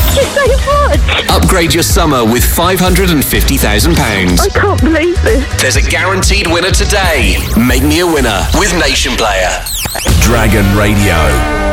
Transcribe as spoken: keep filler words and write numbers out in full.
Thank you so much. Upgrade your summer with five hundred fifty thousand pounds. I can't believe this. There's a guaranteed winner today. Make me a winner with Nation Player. Dragon Radio.